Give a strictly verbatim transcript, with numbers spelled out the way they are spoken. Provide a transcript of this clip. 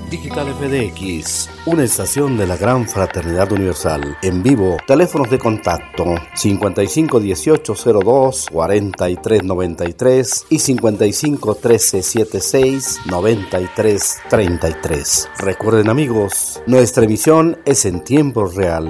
Digital F D X, una estación de la Gran Fraternidad Universal. En vivo, teléfonos de contacto cincuenta y cinco dieciocho cero dos cuarenta y tres noventa y tres y cincuenta y cinco trece setenta y seis noventa y tres treinta y tres. Recuerden, amigos, nuestra emisión es en tiempo real.